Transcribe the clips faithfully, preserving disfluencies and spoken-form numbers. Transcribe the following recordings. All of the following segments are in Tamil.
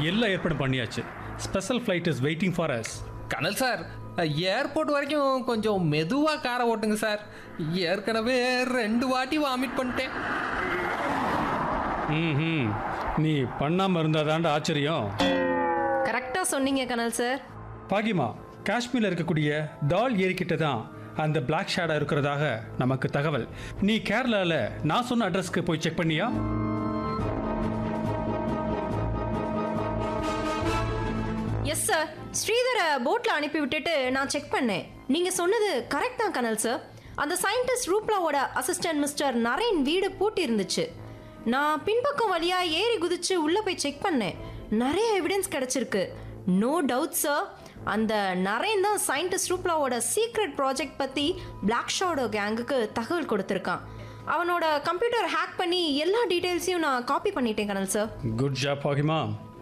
எல்லாம் ஏற்பாடு பண்ணியாச்சு. Special flight is waiting for us. Kanal sir, airport வரைக்கும் கொஞ்சம் மெதுவாக காரை ஓட்டுங்க சார். ஏற்கனவே ரெண்டு வாட்டி வாமிட் பண்ணிட்டேன். ம் நீ பண்ணாமல் இருந்தாதாண்ட ஆச்சரியம். கரெக்டாக சொன்னீங்க கனல் சார். பாகிமா, காஷ்மீரில் இருக்கக்கூடிய தால் ஏரிக்கிட்ட தான் அந்த பிளாக் ஷேடா இருக்கிறதாக நமக்கு தகவல். நீ கேரளாவில் நான் சொன்ன அட்ரஸ்க்கு போய் செக் பண்ணியா? எஸ் சார், ஸ்ரீதரை போட்டில் அனுப்பி விட்டுட்டு நான் செக் பண்ணேன். நீங்கள் சொன்னது கரெக்ட் தான் கனல் சார். அந்த சயின்டிஸ்ட் ரூப்லாவோட அசிஸ்டன்ட் மிஸ்டர் நரேன் வீடு பூட்டி இருந்துச்சு. நான் பின்பக்கம் வழியாக ஏறி குதிச்சு உள்ளே போய் செக் பண்ணேன். நிறைய எவிடன்ஸ் கிடச்சிருக்கு. நோ டவுட் சார், அந்த நரேன் தான் சயின்டிஸ்ட் ரூப்லாவோட சீக்ரெட் ப்ராஜெக்ட் பற்றி பிளாக் ஷேடோ கேங்குக்கு தகவல் கொடுத்துருக்கான். அவனோட கம்ப்யூட்டர் ஹேக் பண்ணி எல்லா டீட்டெயில்ஸையும் நான் காப்பி பண்ணிட்டேன் கனல் சார். Good job பாகிமா.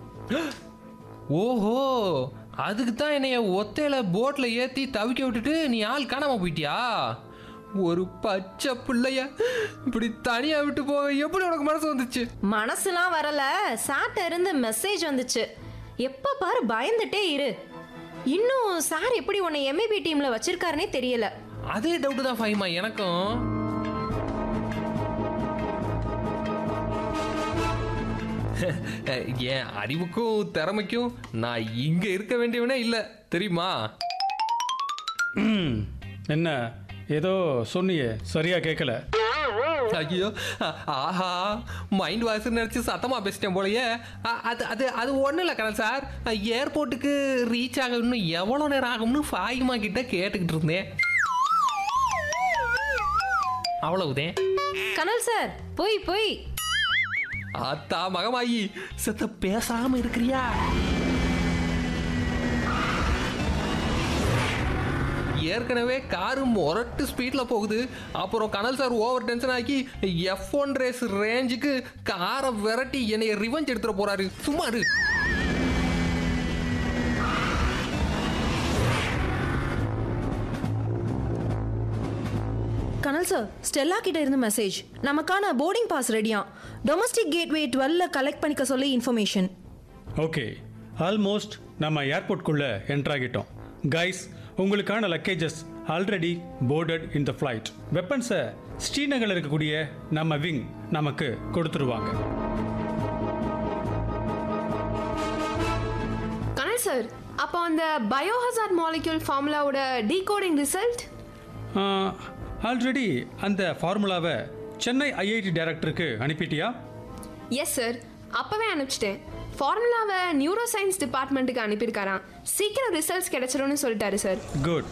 ஓஹோ, அதுக்கு தான் என்னைய ஒத்தையில போட்டில் ஏற்றி தவிக்க விட்டுட்டு நீ ஆள் காணாமல் போயிட்டியா? ஒரு பச்சை பிள்ளைய இப்படி தனியா விட்டு போக எப்படி உனக்கு மனசு வந்துச்சு? மனசுலாம் வரல, சாட்ட இருந்து மெசேஜ் வந்துச்சு. எப்ப பாரு பயந்துட்டே இரு. இன்னும் சார் எப்படி உன்னை எம்ஏபி டீம்ல வச்சிருக்காருன்னே தெரியல. அதே டவுட் தான் ஃபைமா எனக்கும். என் அறிவுக்கும் திறமைக்கும் நான் இங்க இருக்க வேண்டியவனே இல்லை தெரியுமா? என்ன ஏதோ சொன்னியே, சரியா கேட்கல. ஐயோ, ஆஹா, மைண்ட் வாய்ஸ் நினைச்சு சத்தமா பேசிட்டேன் போலயே. அது அது அது ஒன்றும் இல்லை கனல் சார். ஏர்போர்ட்டுக்கு ரீச் ஆக இன்னும் எவ்வளோ நேரம் ஆகும்னு ஃபாயிமா கிட்ட கேட்டுக்கிட்டு இருந்தேன். அவ்வளவுதேன் கனல் சார். போய் போய் ஆத்தா மகமாயி, சத்த பேசாம இருக்கிறியா? ஏற்கனவே காரு மொரட்டு ஸ்பீட்ல போகுது. அப்புறம் கனல் சார் ஓவர் டென்ஷன் ஆக்கி எஃப் ஒன் ரேஸ் ரேஞ்சுக்கு காரை விரட்டி என்னைய ரிவெஞ்ச் எடுத்துட போறாரு. சும்மாரு. கனல் சார், ஸ்டெல்லா கிட்ட இருந்து மெசேஜ். நமக்கான போர்டிங் பாஸ் ரெடியா. டொமஸ்டிக் கேட்வே டுவெல்ல கலெக்ட் பண்ணிக்க சொல்லி இன்ஃபர்மேஷன். ஓகே, ஆல்மோஸ்ட் நம்ம ஏர்போர்ட்குள்ள என்டர் ஆகிட்டோம். கைஸ், உங்களுக்கான லக்கேஜஸ் ஆல்ரெடி போர்டட் இன் த ஃப்ளைட். வெப்பன்ஸை ஸ்ரீநகரில் இருக்கக்கூடிய நம்ம விங் நமக்கு கொடுத்துருவாங்க. கனல் சார், அப்போ அந்த பயோஹசார்ட் மாலிக்யூல் ஃபார்முலாவோட டீகோடிங் ரிசல்ட்? ஆல்ரெடி அந்த ஃபார்முலாவை சென்னை ஐஐடி டைரக்டருக்கு அனுப்பிட்டியா? எஸ் சார், அப்போவே அனுப்பிச்சிட்டேன். ஃபார்முலாவை நியூரோ சயின்ஸ் டிபார்ட்மெண்ட்டுக்கு அனுப்பியிருக்காராம். சீக்கிரம் ரிசல்ட்ஸ் கிடைச்சிரும்னு சொல்லிட்டாரு sir. Good.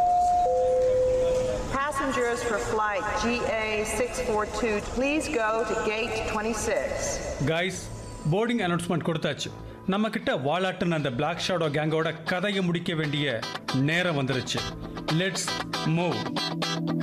Passengers for flight G A six four two, please go to gate twenty-six. Guys, boarding announcement கொடுத்தாச்சு. நம்ம கிட்ட வாலாட்டுன அந்த பிளாக் ஷேடோ கேங்கோட கதையை முடிக்க வேண்டிய நேரம் வந்துருச்சு. Let's move.